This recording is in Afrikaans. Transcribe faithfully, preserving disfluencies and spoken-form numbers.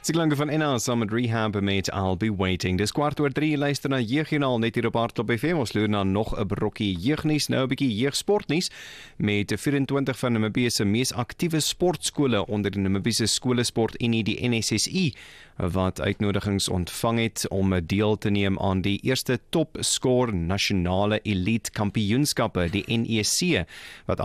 Siklange van Enna saam met Rehab met I'll Be Waiting. Dis kwart oor drie, luister na Jeugjoernaal net hier op Hartklop F M. Ons loer na nog 'n brokkie jeugnuus, nou 'n bietjie jeugsportnuus met vyf-en-twintig van Namibië se mees aktiewe sportskole onder die Namibiese Skolesport-Unie, die N S S I, wat uitnodigings ontvang het om deel te neem aan die eerste topscore nasionale elite kampioenskappe, die N E C, wat